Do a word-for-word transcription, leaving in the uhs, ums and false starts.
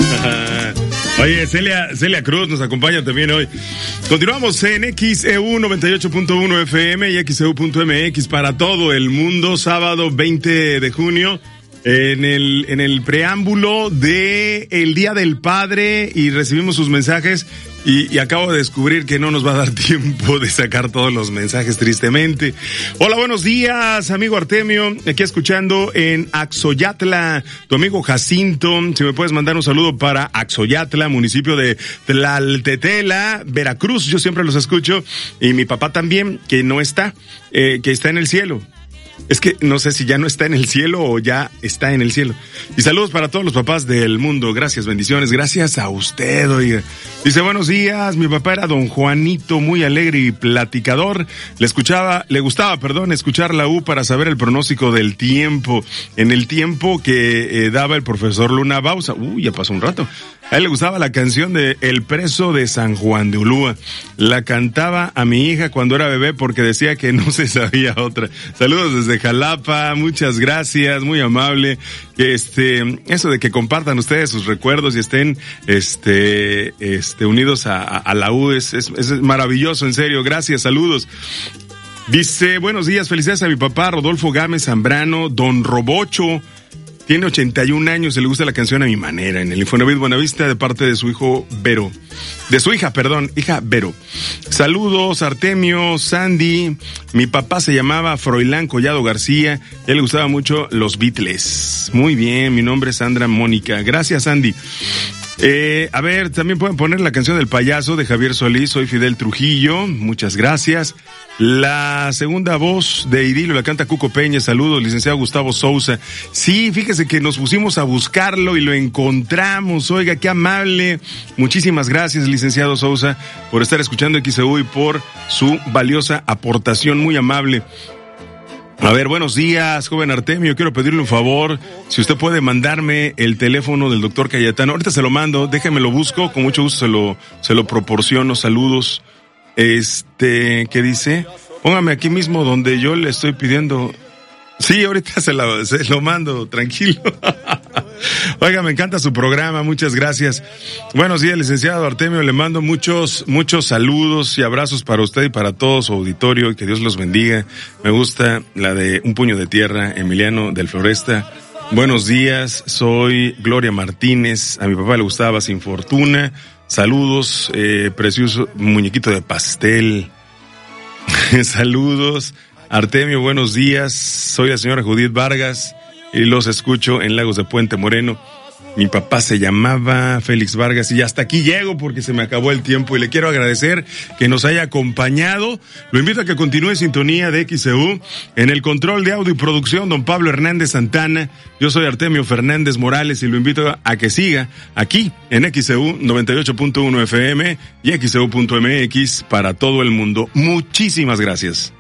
Oye, Celia, Celia Cruz nos acompaña también hoy. Continuamos en X E U noventa y ocho punto uno F M y X E U punto M X para todo el mundo, sábado veinte de junio. En el, en el preámbulo de el Día del Padre, y recibimos sus mensajes y, y acabo de descubrir que no nos va a dar tiempo de sacar todos los mensajes, tristemente. Hola, buenos días, amigo Artemio, aquí escuchando en Axoyatla, tu amigo Jacinto. Si me puedes mandar un saludo para Axoyatla, municipio de Tlaltetela, Veracruz. Yo siempre los escucho, y mi papá también, que no está, eh, que está en el cielo. Es que no sé si ya no está en el cielo o ya está en el cielo. Y saludos para todos los papás del mundo. Gracias, bendiciones. Gracias a usted, oiga. Dice, buenos días. Mi papá era don Juanito, muy alegre y platicador. Le escuchaba, le gustaba, perdón, escuchar la U para saber el pronóstico del tiempo. En el tiempo que eh, daba el profesor Luna Bausa. Uy, ya pasó un rato. A él le gustaba la canción de El Preso de San Juan de Ulúa. La cantaba a mi hija cuando era bebé porque decía que no se sabía otra. Saludos desde Jalapa, muchas gracias, muy amable. Este, eso de que compartan ustedes sus recuerdos y estén, este, este, unidos a, a, a la U es, es, es maravilloso, en serio. Gracias, saludos. Dice, buenos días, felicidades a mi papá, Rodolfo Gámez Zambrano, don Robocho. Tiene ochenta y un años y le gusta la canción A Mi Manera en el Infonavit Buenavista de parte de su hijo Vero. De su hija, perdón, hija Vero. Saludos, Artemio, Sandy. Mi papá se llamaba Froilán Collado García. A él le gustaba mucho los Beatles. Muy bien, mi nombre es Sandra Mónica. Gracias, Sandy. Eh, a ver, también pueden poner la canción del payaso de Javier Solís. Soy Fidel Trujillo. Muchas gracias. La segunda voz de Idilio la canta Cuco Peña. Saludos, licenciado Gustavo Sousa. Sí, fíjese que nos pusimos a buscarlo y lo encontramos. Oiga, qué amable. Muchísimas gracias, licenciado Sousa, por estar escuchando X E U y por su valiosa aportación. Muy amable. A ver, buenos días, joven Artemio. Quiero pedirle un favor. Si usted puede mandarme el teléfono del doctor Cayetano. Ahorita se lo mando, déjeme lo busco. Con mucho gusto se lo, se lo proporciono. Saludos. Este, ¿qué dice? Póngame aquí mismo donde yo le estoy pidiendo. Sí, ahorita se, la, se lo mando, tranquilo. Oiga, me encanta su programa, muchas gracias. Buenos días, licenciado Artemio, le mando muchos, muchos saludos y abrazos para usted y para todo su auditorio, y que Dios los bendiga. Me gusta la de Un Puño de Tierra, Emiliano del Floresta. Buenos días, soy Gloria Martínez, a mi papá le gustaba Sin Fortuna. Saludos, eh, precioso muñequito de pastel. Saludos. Artemio, buenos días. Soy la señora Judith Vargas y los escucho en Lagos de Puente Moreno. Mi papá se llamaba Félix Vargas y hasta aquí llego porque se me acabó el tiempo y le quiero agradecer que nos haya acompañado. Lo invito a que continúe en sintonía de X E U. En el control de audio y producción, don Pablo Hernández Santana. Yo soy Artemio Fernández Morales y lo invito a que siga aquí en X E U noventa y ocho punto uno F M y X E U punto M X para todo el mundo. Muchísimas gracias.